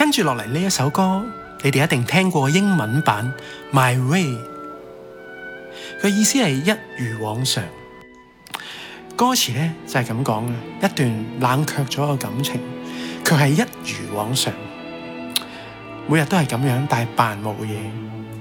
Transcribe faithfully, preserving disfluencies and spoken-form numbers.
跟住落嚟呢一首歌，你哋一定聽過英文版 My Way， 個意思係一如往常。歌詞咧就係咁講嘅，一段冷卻咗嘅感情，卻係一如往常，每日都係咁樣，但係扮冇嘢。